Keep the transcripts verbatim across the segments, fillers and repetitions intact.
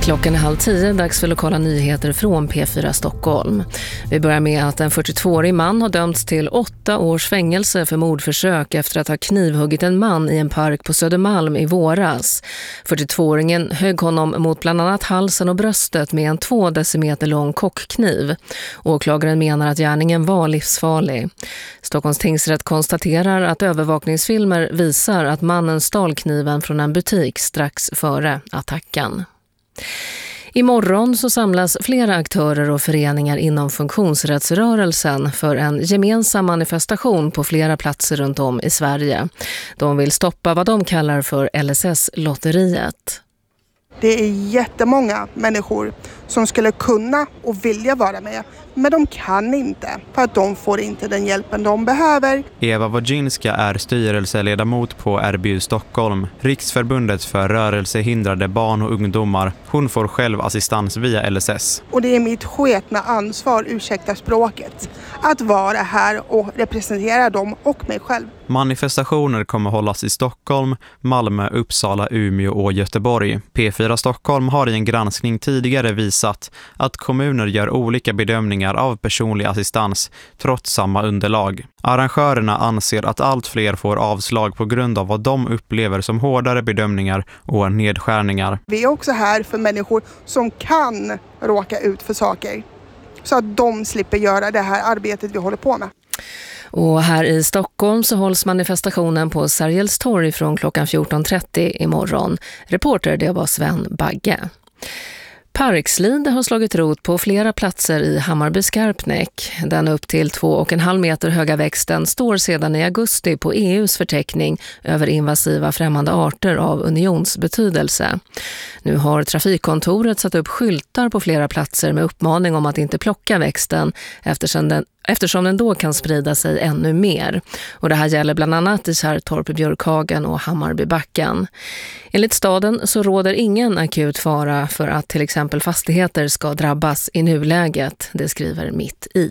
Klockan är halv tio, dags för lokala nyheter från P fyra Stockholm. Vi börjar med att en fyrtiotvåårig man har dömts till åtta års fängelse för mordförsök efter att ha knivhuggit en man i en park på Södermalm i våras. fyrtiotvååringen högg honom mot bland annat halsen och bröstet med en två decimeter lång kockkniv. Åklagaren menar att gärningen var livsfarlig. Stockholms tingsrätt konstaterar att övervakningsfilmer visar att mannen stal kniven från en butik strax före attacken. Imorgon så samlas flera aktörer och föreningar inom funktionsrättsrörelsen för en gemensam manifestation på flera platser runt om i Sverige. De vill stoppa vad de kallar för L S S-lotteriet. Det är jättemånga människor som skulle kunna och vilja vara med, men de kan inte för att de får inte den hjälpen de behöver. Eva Wojcinska är styrelseledamot på R B U Stockholm, Riksförbundet för rörelsehindrade barn och ungdomar. Hon får själv assistans via L S S. Och det är mitt sketna ansvar, ursäkta språket, att vara här och representera dem och mig själv. Manifestationer kommer hållas i Stockholm, Malmö, Uppsala, Umeå och Göteborg. P fyra Stockholm har i en granskning tidigare visat att kommuner gör olika bedömningar av personlig assistans trots samma underlag. Arrangörerna anser att allt fler får avslag på grund av vad de upplever som hårdare bedömningar och nedskärningar. Vi är också här för människor som kan råka ut för saker så att de slipper göra det här arbetet vi håller på med. Och här i Stockholm så hålls manifestationen på Sergels torg från klockan fjorton trettio imorgon. Reporter det var Sven Bagge. Parkslide har slagit rot på flera platser i Hammarby Skarpnäck. Den upp till två och en halv meter höga växten står sedan i augusti på E U:s förteckning över invasiva främmande arter av unionsbetydelse. Nu har trafikkontoret satt upp skyltar på flera platser med uppmaning om att inte plocka växten eftersom den eftersom den då kan sprida sig ännu mer. Och det här gäller bland annat i Kärrtorp, Björkhagen och Hammarbybacken. Enligt staden så råder ingen akut fara för att till exempel fastigheter ska drabbas i nuläget, det skriver Mitt i.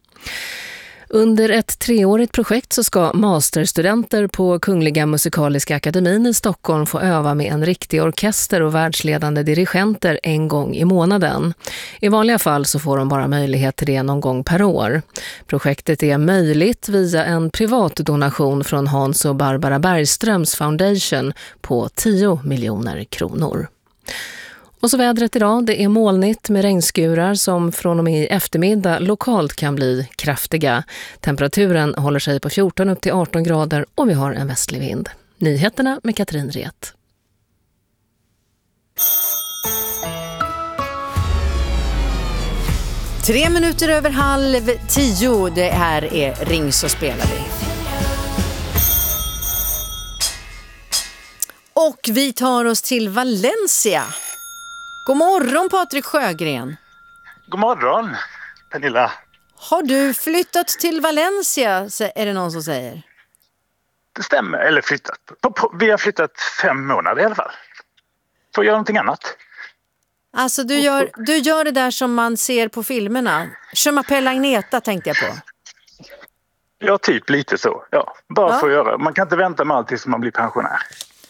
Under ett treårigt projekt så ska masterstudenter på Kungliga Musikaliska Akademin i Stockholm få öva med en riktig orkester och världsledande dirigenter en gång i månaden. I vanliga fall så får de bara möjlighet till det någon gång per år. Projektet är möjligt via en privat donation från Hans och Barbara Bergströms Foundation på tio miljoner kronor. Och så vädret idag, det är molnigt med regnskurar som från och med i eftermiddag lokalt kan bli kraftiga. Temperaturen håller sig på fjorton upp till arton grader och vi har en västlig vind. Nyheterna med Katrin Ret. Tre minuter över halv tio, det här är Ring så spelar vi. Och vi tar oss till Valencia. God morgon Patrik Sjögren. God morgon Pernilla. Har du flyttat till Valencia, är det någon som säger? Det stämmer, eller flyttat. Vi har flyttat fem månader i alla fall. Får göra någonting annat. Alltså du gör, du gör det där som man ser på filmerna. Je m'appelle Agneta tänkte jag på. Ja, typ lite så. Ja, bara ja. för att göra. Man kan inte vänta med allt tills man blir pensionär.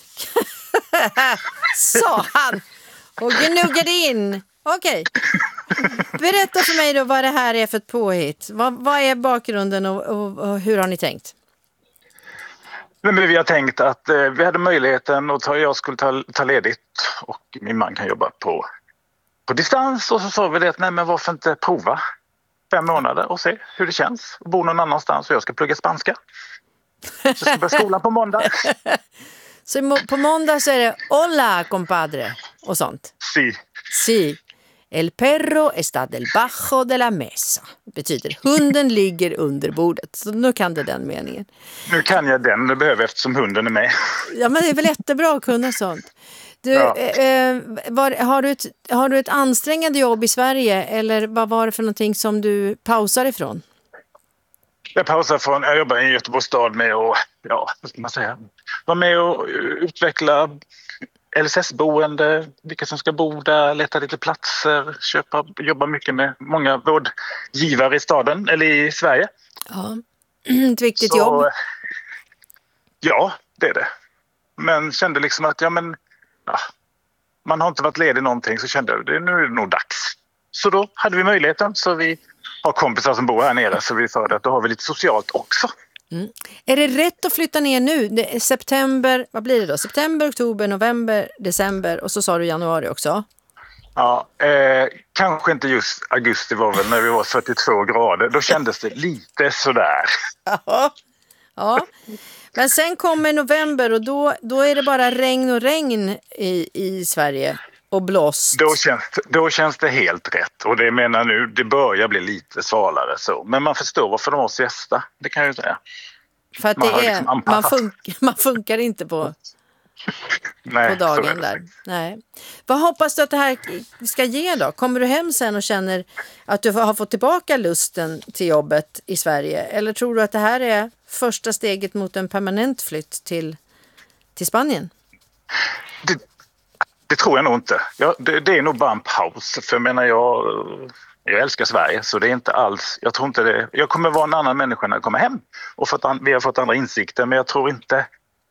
Sa han. Och gnuggade in. Okej. Berätta för mig då vad det här är för ett påhitt. Vad, vad är bakgrunden och, och, och hur har ni tänkt? Men vi har tänkt att eh, vi hade möjligheten att ta, jag skulle ta, ta ledigt och min man kan jobba på, på distans. Och så sa vi det att nej, men varför inte prova fem månader och se hur det känns. Och bo någon annanstans och jag ska plugga spanska. Så jag ska börja skolan på måndag. Så på måndag så är det hola compadre och sånt. Si. Si. El perro está debajo de la mesa. Betyder hunden ligger under bordet. Så nu kan du den meningen. Nu kan jag den, det behöver eftersom hunden är med. Ja, men det är väl jättebra att kunna sånt. Du, ja. eh, var, har, du ett, har du ett ansträngande jobb i Sverige eller vad var det för någonting som du pausar ifrån? Jag pausar från, jag jobbar i Göteborgs stad med att, ja, vad ska man säga, vara med och utveckla L S S-boende, vilka som ska bo där, leta lite platser, köpa, jobba mycket med många vårdgivare i staden, eller i Sverige. Ja, ett viktigt Så, jobb. Ja, det är det. Men kände liksom att, ja men, ja, man har inte varit ledig någonting, så kände jag att nu är det nog dags. Så då hade vi möjligheten, så vi har kompisar som bor här nere, så vi sa att då har vi lite socialt också. Mm. Är det rätt att flytta ner nu? Det är september, vad blir det då? September, oktober, november, december och så sa du januari också. Ja, eh, kanske inte just augusti var väl när vi var fyrtiotvå grader. Då kändes det lite sådär. Ja, ja. Men sen kommer november och då, då är det bara regn och regn i, i Sverige och blåst. Då känns, då känns det helt rätt. Och det menar nu, det börjar bli lite svalare så. Men man förstår varför de har siesta, det kan jag ju säga. För att det man, är, liksom man, fun- man funkar inte på... Nej, på dagen där. Nej. Vad hoppas du att det här ska ge då? Kommer du hem sen och känner att du har fått tillbaka lusten till jobbet i Sverige? Eller tror du att det här är första steget mot en permanent flytt till, till Spanien? Det, det tror jag nog inte. Jag, det, det är nog bara en paus. För jag menar, jag, jag älskar Sverige, så det är inte alls... Jag tror inte det... Jag kommer vara en annan människa när jag kommer hem. Och fått an, vi har fått andra insikter, men jag tror inte...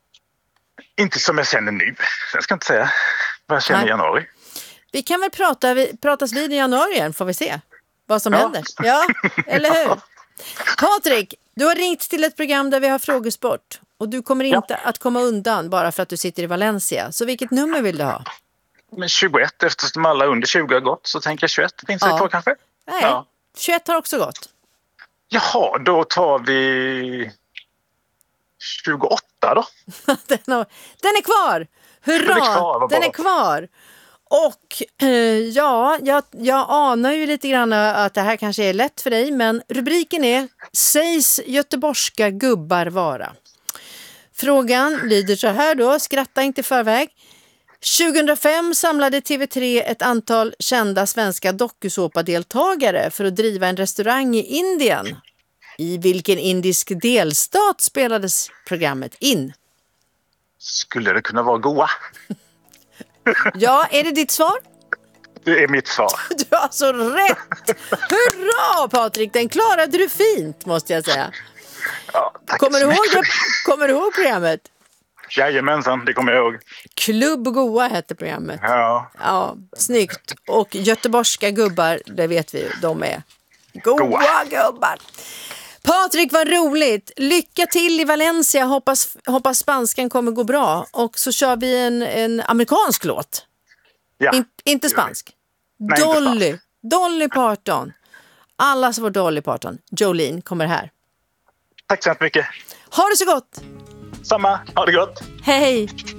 Inte som jag känner nu. Jag ska inte säga vad jag känner i januari. Vi kan väl prata, vi, pratas vid i januari igen, får vi se vad som ja. händer. Ja, eller hur? Patrik, du har ringt till ett program där vi har frågesport. Och du kommer inte ja. att komma undan bara för att du sitter i Valencia. Så vilket nummer vill du ha? Men tjugoett, eftersom alla under tjugo har gått, så tänker jag tjugoett. Finns det ja. kvar kanske? Nej, ja. tjugoett har också gått. Jaha, då tar vi... tjugoåtta då. den, har, den är kvar! Hurra! Den är kvar. Den är kvar. Och eh, ja, jag, jag anar ju lite grann att det här kanske är lätt för dig, men rubriken är Sägs göteborgska gubbar vara. Frågan lyder så här då, skratta inte i förväg. tjugohundrafem samlade T V tre ett antal kända svenska dokusåpadeltagare för att driva en restaurang i Indien. I vilken indisk delstat spelades programmet in? Skulle det kunna vara Goa? Ja, är det ditt svar? Det är mitt svar. Du har så rätt! Hurra, Patrik! Den klarade du fint, måste jag säga. Ja, tack. Kommer du ihåg det? Kommer du ihåg programmet? Jajamensan, det kommer jag ihåg. Klubb Goa hette programmet. Ja. Ja, snyggt. Och göteborgska gubbar, det vet vi, de är goa, goa. gubbar. Patrik, vad roligt. Lycka till i Valencia. Hoppas, hoppas spanskan kommer gå bra. Och så kör vi en, en amerikansk låt. Ja. In, inte spansk. Nej, Dolly. inte spansk. Dolly Parton. Allas vår Dolly Parton. Jolene kommer här. Tack så mycket. Ha det så gott. Samma. Ha det gott. Hej.